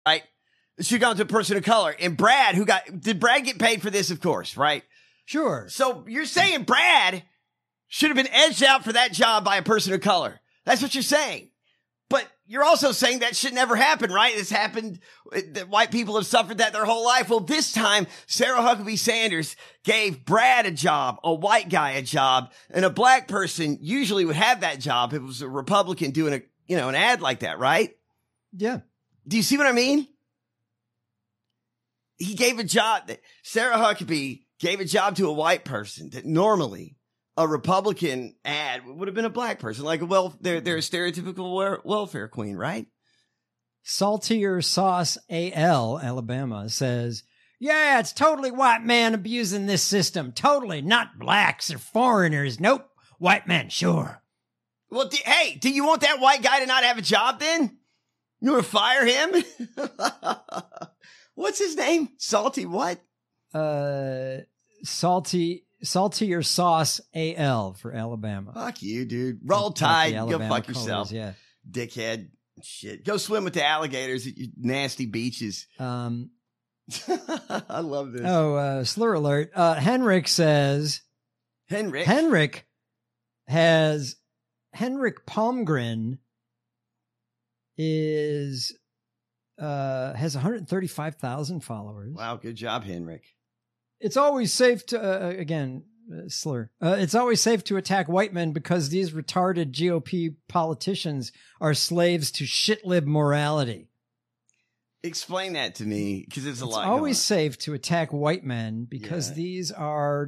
right? It should have gone to a person of color. And Brad, did Brad get paid for this? Of course, right? Sure. So you're saying Brad should have been edged out for that job by a person of color. That's what you're saying. But you're also saying that should never happen, right? It's happened, that white people have suffered that their whole life. Well, this time, Sarah Huckabee Sanders gave Brad a job, a white guy a job, and a black person usually would have that job if it was a Republican doing an ad like that, right? Yeah. Do you see what I mean? He gave a job, Sarah Huckabee gave a job to a white person that normally a Republican ad would have been a black person, like they're a stereotypical welfare queen, right? Saltier Sauce AL, Alabama, says, yeah, it's totally white man abusing this system. Totally, not blacks or foreigners. Nope, white men, sure. Well, hey, do you want that white guy to not have a job then? You want to fire him? What's his name? Salty what? Saltier Sauce AL for Alabama. Fuck you, dude. Roll Tide. Go fuck yourself. Colors, yeah. Dickhead. Shit. Go swim with the alligators at your nasty beaches. I love this. Slur alert. Henrik says. Henrik Palmgren has 135,000 followers. Wow, good job, Henrik. It's always safe to, slur. It's always safe to attack white men because these retarded GOP politicians are slaves to shitlib morality. Explain that to me, because it's lot. It's always safe to attack white men because these are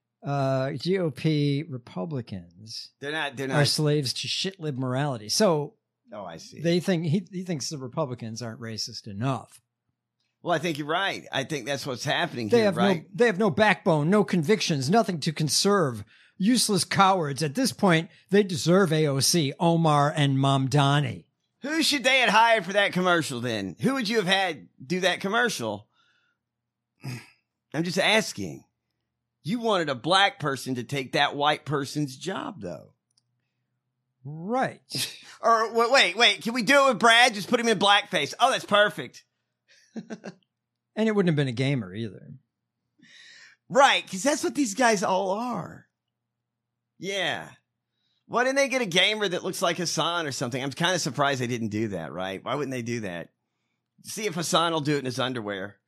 GOP Republicans. They're not are slaves to shitlib morality. So, I see. They think he thinks the Republicans aren't racist enough. Well, I think you're right. I think that's what's happening here, right? They have no backbone, no convictions, nothing to conserve. Useless cowards. At this point, they deserve AOC, Omar, and Mamdani. Who should they have hired for that commercial then? Who would you have had do that commercial? I'm just asking. You wanted a black person to take that white person's job, though. Right. Or wait. Can we do it with Brad? Just put him in blackface. Oh, that's perfect. And it wouldn't have been a gamer either. Right, because that's what these guys all are. Yeah. Why didn't they get a gamer that looks like Hassan or something? I'm kind of surprised they didn't do that, right? Why wouldn't they do that? See if Hassan will do it in his underwear.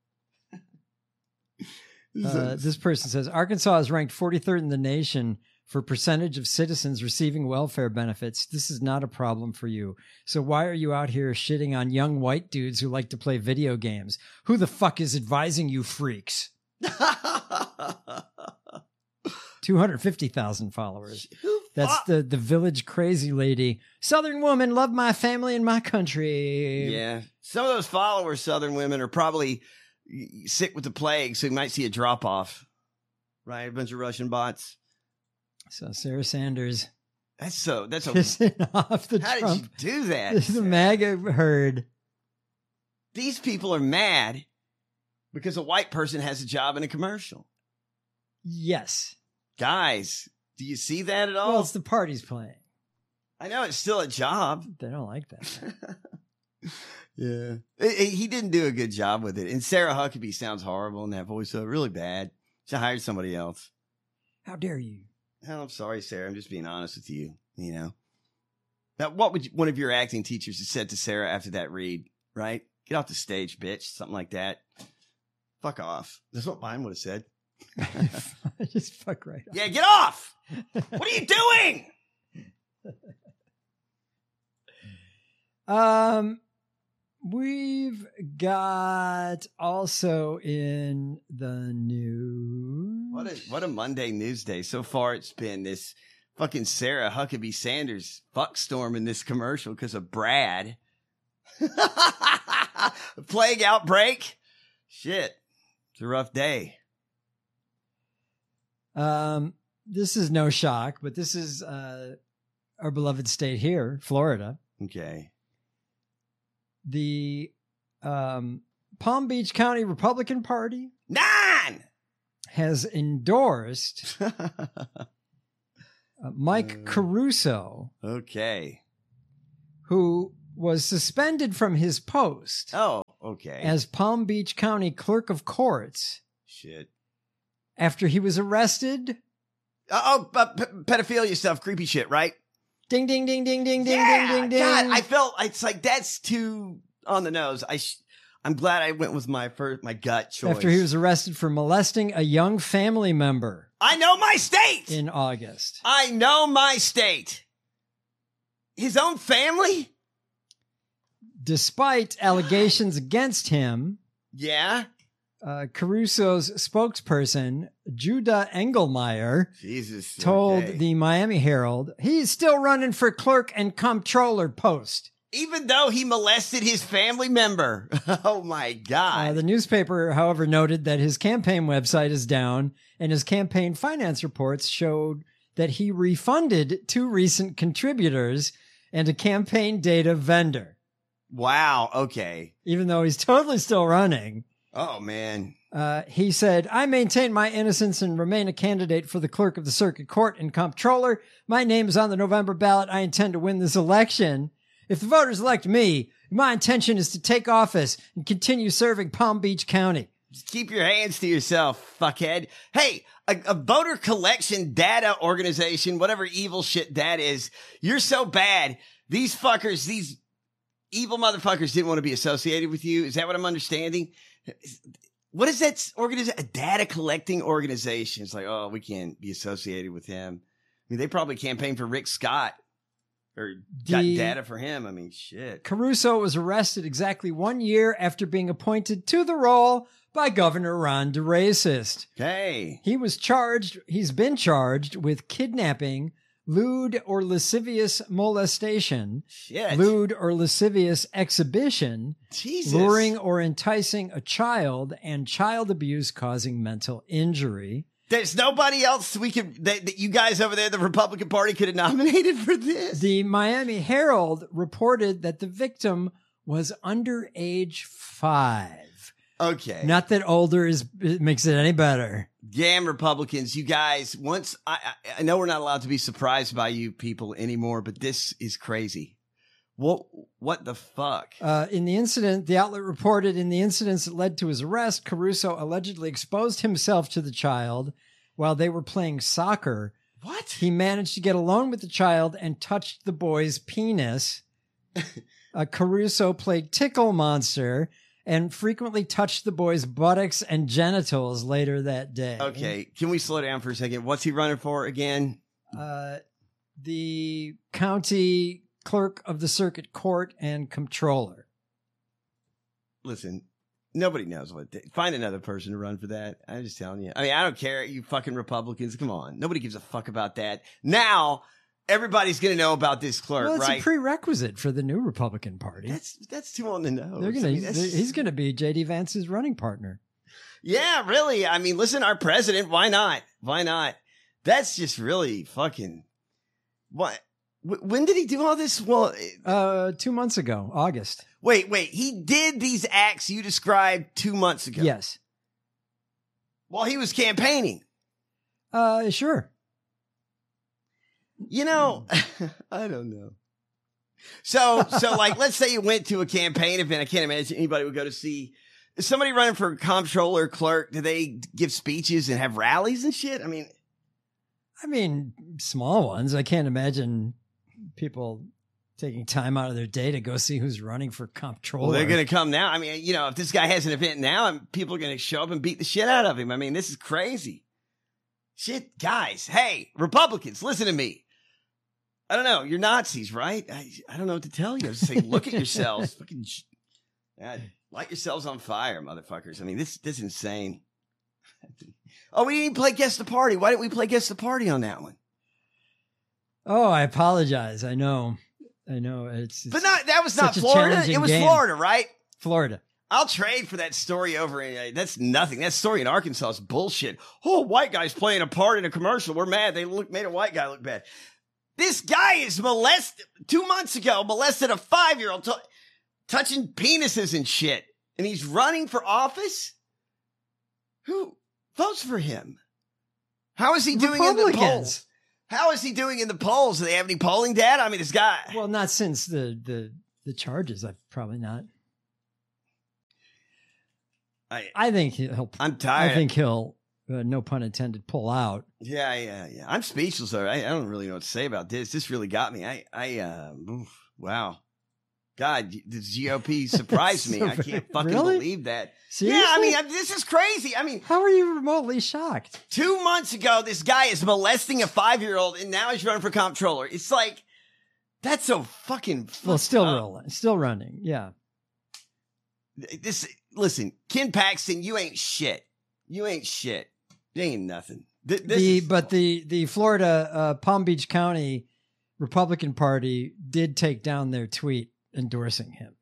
This person says, Arkansas is ranked 43rd in the nation for percentage of citizens receiving welfare benefits. This is not a problem for you. So why are you out here shitting on young white dudes who like to play video games? Who the fuck is advising you freaks? 250,000 followers. That's the village crazy lady. Southern woman, love my family and my country. Yeah. Some of those followers, Southern women, are probably sick with the plague, so you might see a drop off. Right? A bunch of Russian bots. So Sarah Sanders. That's pissing off the How Trump. did you do that? The MAGA herd. These people are mad because a white person has a job in a commercial. Yes. Guys, do you see that at all? Well, it's the party's playing. I know it's still a job. They don't like that. Yeah. He didn't do a good job with it. And Sarah Huckabee sounds horrible in that voice, so really bad. She hired somebody else. How dare you? Oh, I'm sorry, Sarah. I'm just being honest with you, you know. Now, what would one of your acting teachers have said to Sarah after that read, right? Get off the stage, bitch. Something like that. Fuck off. That's what mine would have said. Just fuck right off. Yeah, get off! What are you doing? We've got also in the news. What a Monday news day. So far it's been this fucking Sarah Huckabee Sanders fuckstorm in this commercial because of Brad. Plague outbreak. Shit. It's a rough day. This is no shock, but this is our beloved state here, Florida. Okay. The Palm Beach County Republican Party 9 has endorsed Mike Caruso. Okay. Who was suspended from his post Oh, okay. as Palm Beach County Clerk of Courts Shit. after he was arrested. Pedophilia stuff, creepy shit, right? Ding, ding, ding, ding, ding, ding, Yeah, ding, ding, ding. God, I felt it's like that's too on the nose. I'm glad I went with my gut choice. After he was arrested for molesting a young family member I know my state. in August. I know my state. His own family? Despite allegations against him, Yeah. Caruso's spokesperson, Judah Engelmeyer, Jesus. told okay. the Miami Herald he's still running for clerk and comptroller post. Even though he molested his family member. Oh my God. The newspaper, however, noted that his campaign website is down and his campaign finance reports showed that he refunded 2 recent contributors and a campaign data vendor. Wow. Okay. Even though he's totally still running. Oh man. He said, I maintain my innocence and remain a candidate for the clerk of the circuit court and comptroller. My name is on the November ballot. I intend to win this election. If the voters elect me, my intention is to take office and continue serving Palm Beach County. Just keep your hands to yourself, fuckhead. Hey, a voter collection data organization, whatever evil shit that is, you're so bad. These fuckers, these evil motherfuckers didn't want to be associated with you. Is that what I'm understanding? What is that organization? A data collecting organization. It's like, oh, we can't be associated with him. I mean, they probably campaigned for Rick Scott or got data for him. I mean, shit. Caruso was arrested exactly 1 year after being appointed to the role by Governor Ron DeSantis. Hey. He's been charged with kidnapping, lewd or lascivious molestation, Shit. lewd or lascivious exhibition, Jesus. luring or enticing a child, and child abuse causing mental injury. There's nobody else that you guys over there, the Republican Party, could have nominated for this. The Miami Herald reported that the victim was under age 5. Okay. Not that older makes it any better. Damn Republicans, you guys, I know we're not allowed to be surprised by you people anymore, but this is crazy. What the fuck? In the incident, the outlet reported in the incidents that led to his arrest, Caruso allegedly exposed himself to the child while they were playing soccer. What? He managed to get alone with the child and touched the boy's penis. Caruso played Tickle Monster and frequently touched the boy's buttocks and genitals later that day. Okay, can we slow down for a second? What's he running for again? The county clerk of the circuit court and comptroller. Listen, nobody knows find another person to run for that. I'm just telling you. I mean, I don't care, you fucking Republicans. Come on. Nobody gives a fuck about that. Now, everybody's going to know about this clerk, well, it's right? a prerequisite for the new Republican Party. That's too on the nose. He's going to be J.D. Vance's running partner. Yeah, really. I mean, listen, our president, why not? Why not? That's just really fucking... What? When did he do all this? Well, 2 months ago, August. Wait. He did these acts you described 2 months ago. Yes. While he was campaigning. Sure. You know, I don't know. So like, let's say you went to a campaign event. I can't imagine anybody would go to see. Is somebody running for comptroller, clerk? Do they give speeches and have rallies and shit? I mean, small ones. I can't imagine people taking time out of their day to go see who's running for comptroller. Well, they're going to come now. I mean, if this guy has an event now, people are going to show up and beat the shit out of him. I mean, this is crazy. Shit, guys. Hey, Republicans, listen to me. I don't know. You're Nazis, right? I don't know what to tell you. I just say, look at yourselves. Fucking light yourselves on fire, motherfuckers. I mean, this is insane. Oh, we didn't play Guess the Party. Why didn't we play Guess the Party on that one? Oh, I apologize. I know. It's but that was not Florida. It was game. Florida, right? Florida. I'll trade for that story over. That's nothing. That story in Arkansas is bullshit. Oh, white guy's playing a part in a commercial. We're mad. They made a white guy look bad. This guy is molested 2 months ago, molested a 5-year-old, touching penises and shit. And he's running for office? Who votes for him? How is he doing in the polls? How is he doing in the polls? Do they have any polling data? I mean, this guy. Well, not since the the charges. I've probably not. I think he'll. I'm tired. I think he'll. No pun intended. Pull out. Yeah. I'm speechless. I don't really know what to say about this. This really got me. Wow. God, the GOP surprised me. I can't fucking believe that. Seriously? Yeah, I mean, this is crazy. I mean, how are you remotely shocked? 2 months ago, this guy is molesting a 5-year-old, and now he's running for comptroller. It's like, that's so fucking. Well, still rolling, still running. Yeah. Listen, Ken Paxton, you ain't shit. You ain't shit. You ain't nothing. The Florida Palm Beach County Republican Party did take down their tweet endorsing him.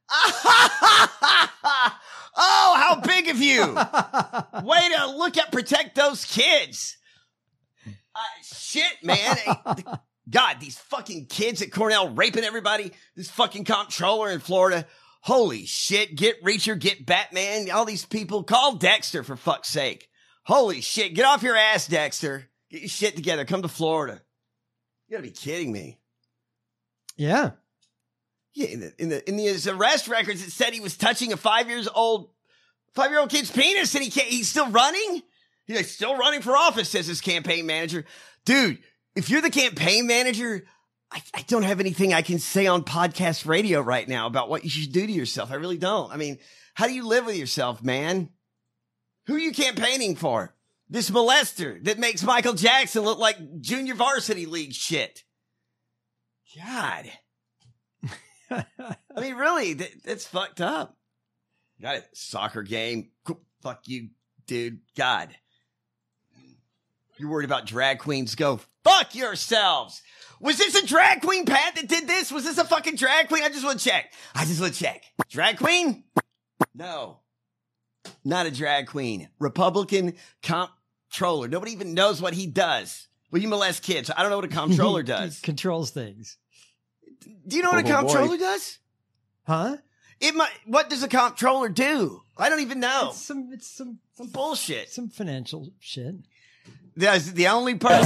Oh, how big of you. Way to look at protect those kids. Shit, man. God, these fucking kids at Cornell raping everybody. This fucking comptroller in Florida. Holy shit. Get Reacher, get Batman. All these people. Call Dexter for fuck's sake. Holy shit. Get off your ass, Dexter. Get your shit together. Come to Florida. You gotta be kidding me. Yeah. Yeah, in his arrest records, it said he was touching a 5-year-old kid's penis, and he's still running? He's like, still running for office, says his campaign manager. Dude, if you're the campaign manager, I don't have anything I can say on podcast radio right now about what you should do to yourself. I really don't. I mean, how do you live with yourself, man? Who are you campaigning for? This molester that makes Michael Jackson look like junior varsity league shit. God. I mean, really, that's fucked up. Got it. Soccer game. Fuck you, dude. God. You're worried about drag queens. Go fuck yourselves. Was this a drag queen, Pat, that did this? Was this a fucking drag queen? I just want to check. Drag queen? No. Not a drag queen. Republican comptroller. Nobody even knows what he does. Well, you molest kids. I don't know what a comptroller does. He controls things. Do you know what a comptroller does? Huh? What does a comptroller do? I don't even know. It's some bullshit. Some financial shit. That's the only person.